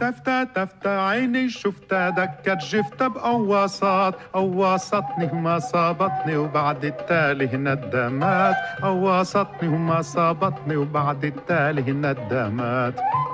تفتة تفتة عيني شفتها دكت جفتها بقواصات، قواصتني وما صابتني وبعد التالي ندمات، قواصتني وما صابتني وبعد التالي ندمات.